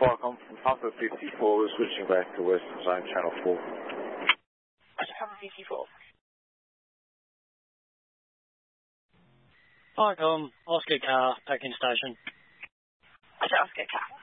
Falcon from Papa 54, we're switching back to Western Zone, Channel 4. Papa 54. Hi, Oscar Car, Packing Station. Oscar Car.